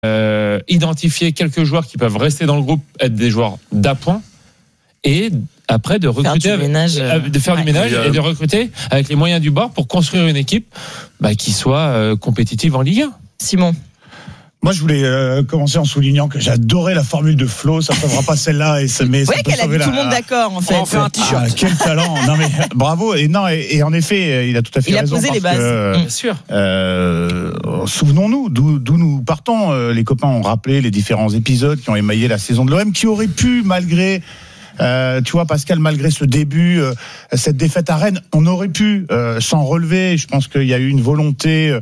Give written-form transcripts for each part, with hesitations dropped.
identifier quelques joueurs qui peuvent rester dans le groupe, être des joueurs d'appoint, et après de recruter, faire du ménage et de recruter avec les moyens du bord pour construire une équipe qui soit compétitive en Ligue 1. Simon. Moi, je voulais commencer en soulignant que j'adorais la formule de Flo. Ça ne sauvera pas celle-là, mais ça peut qu'elle a mis tout le monde d'accord, en fait. On fait un t-shirt. Quel talent. Non, mais bravo. Et en effet, il a tout à fait raison. Il a posé les bases. Bien sûr. Souvenons-nous d'où nous partons. Les copains ont rappelé les différents épisodes qui ont émaillé la saison de l'OM, qui aurait pu, malgré... tu vois, Pascal, malgré ce début, cette défaite à Rennes, on aurait pu s'en relever. Je pense qu'il y a eu une volonté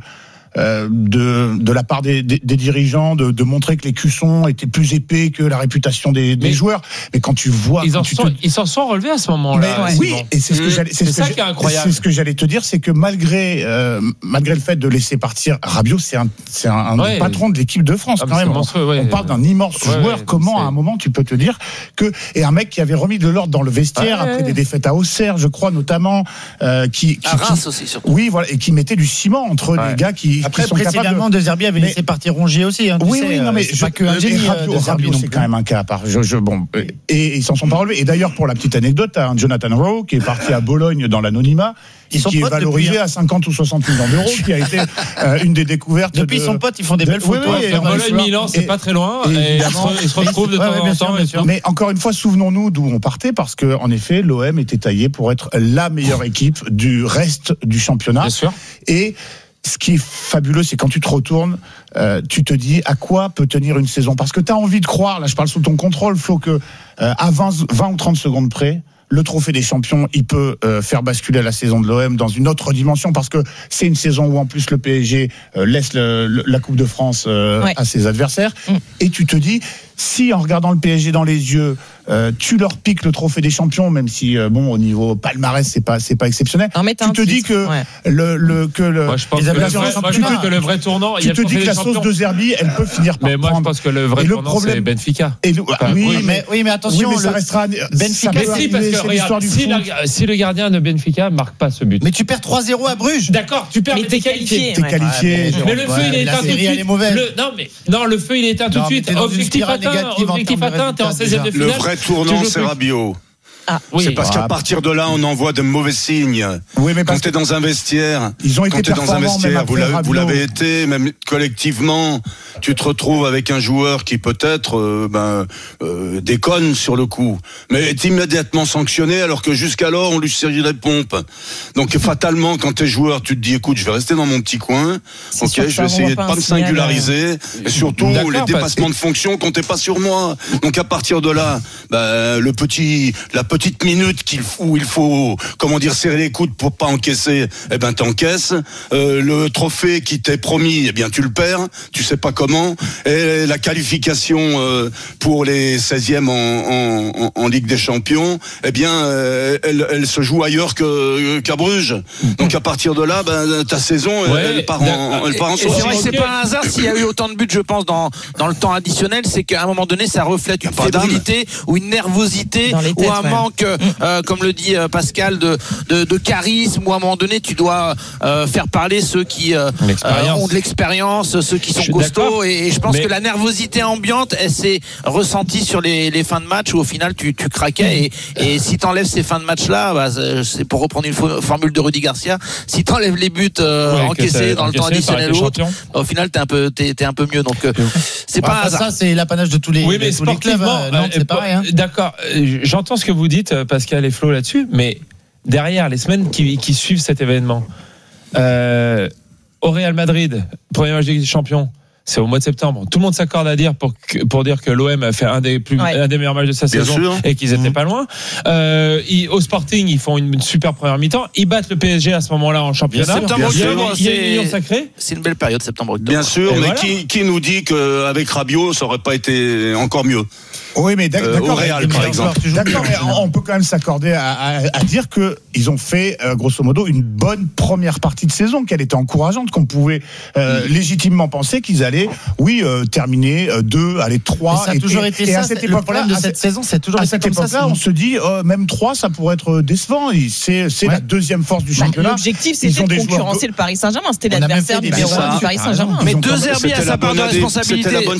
de la part des dirigeants de montrer que les cuissons étaient plus épais que la réputation des joueurs. Mais quand tu vois, ils s'en sont relevés à ce moment-là. Oui, et c'est ce que j'allais. C'est ça qui est incroyable. C'est ce que j'allais te dire, c'est que malgré le fait de laisser partir Rabiot, c'est un patron de l'équipe de France quand même. On parle d'un immense joueur. Comment à un moment tu peux te dire et un mec qui avait remis de l'ordre dans le vestiaire après des défaites à Auxerre, je crois notamment, à Reims aussi surtout. Oui, voilà, et qui mettait du ciment entre des gars qui après sont précédemment De Zerbi avait laissé partir Rongier aussi. Oui, non, mais c'est pas que un génie. Rabiot, c'est quand même un cas à part. Et ils s'en sont pas relevés. Et d'ailleurs, pour la petite anecdote, t'as un Jonathan Rowe qui est parti à Bologne dans l'anonymat, qui est valorisé à 50 ou 60 millions d'euros, qui a été une des découvertes. Depuis, ils sont potes, ils font des belles photos. Bologne-Milan, c'est pas très loin. Et ils se retrouvent de temps en temps. Mais encore une fois, souvenons-nous d'où on partait, parce que en effet, l'OM était taillé pour être la meilleure équipe du reste du championnat. Bien sûr. Et ce qui est fabuleux, c'est quand tu te retournes, tu te dis à quoi peut tenir une saison. Parce que tu as envie de croire, là je parle sous ton contrôle, Flo, que à 20 ou 30 secondes près, le trophée des champions, il peut faire basculer la saison de l'OM dans une autre dimension, parce que c'est une saison où en plus le PSG laisse la Coupe de France à ses adversaires. Et tu te dis, si en regardant le PSG dans les yeux, tu leur piques le trophée des champions, même si au niveau palmarès c'est pas exceptionnel. Tu te dis que que le vrai tournant, tu te dis que la sauce de Zerbi, elle peut finir par. Mais moi je pense que le vrai tournant c'est Benfica. Oui, mais attention, ça restera Benfica. Parce que regarde, si le gardien de Benfica marque pas ce but. Mais tu perds 3-0 à Bruges. D'accord, tu perds, mais t'es qualifié. T'es qualifié. Mais le feu il est éteint tout de suite. Non, le feu il est éteint tout de suite. Objectif atteint, t'es en 16e de finale. Le vrai tournant, c'est Rabiot. C'est parce qu'à partir de là, on envoie de mauvais signes. Oui, mais quand t'es dans un vestiaire, vous l'avez été, même collectivement, tu te retrouves avec un joueur qui peut-être déconne sur le coup, mais est immédiatement sanctionné, alors que jusqu'alors on lui serrait les pompes. Donc fatalement, quand t'es joueur, tu te dis écoute, je vais rester dans mon petit coin, je vais essayer de pas me singulariser, et surtout les dépassements de fonction comptaient pas sur moi. Donc à partir de là, la petite minute où il faut serrer les coudes pour pas encaisser, t'encaisses. Le trophée qui t'est promis, tu le perds, tu sais pas comment. Et la qualification pour les 16e en Ligue des Champions, elle se joue ailleurs qu'à Bruges. Donc à partir de là, ta saison elle part en sauce. C'est vrai que c'est pas un hasard s'il y a eu autant de buts, je pense, dans le temps additionnel, c'est qu'à un moment donné ça reflète une fébrilité ou une nervosité ou un manque, comme le dit Pascal, de charisme, ou à un moment donné tu dois faire parler ceux qui ont de l'expérience, ceux qui sont costauds, et je pense que la nervosité ambiante elle s'est ressentie sur les fins de match où au final tu craquais, et si t'enlèves ces fins de match là, c'est pour reprendre une formule de Rudy Garcia, si t'enlèves les buts encaissés dans le temps additionnel ou autre, au final t'es un peu mieux, donc c'est pas un hasard. Ça c'est l'apanage de tous les clubs. Non, c'est pareil. D'accord, j'entends ce que vous dites, Pascal et Flo, là-dessus, mais derrière les semaines qui suivent cet événement, au Real Madrid, premier match de Ligue des Champions, c'est au mois de septembre. Tout le monde s'accorde à dire pour dire que l'OM a fait un des meilleurs matchs de sa saison, et qu'ils étaient pas loin. Au Sporting, ils font une super première mi-temps. Ils battent le PSG à ce moment-là en championnat. Septembre-octobre, c'est une belle période, septembre-octobre. Bien sûr, mais qui nous dit qu'avec Rabiot, ça aurait pas été encore mieux? Oui, mais d'accord. Au Real, par exemple. D'accord, mais on peut quand même s'accorder à dire qu'ils ont fait, grosso modo, une bonne première partie de saison, qu'elle était encourageante, qu'on pouvait légitimement penser qu'ils allaient, terminer 2, aller 3. Ça a toujours été ça. Le problème de cette saison, c'est toujours été comme ça. À cette époque-là, on se dit, même 3, ça pourrait être décevant. C'est la deuxième force du championnat. L'objectif, c'était de concurrencer le Paris Saint-Germain. C'était l'adversaire numéro 1 du Paris Saint-Germain. Mais 2 Herbiers à sa part de responsabilité.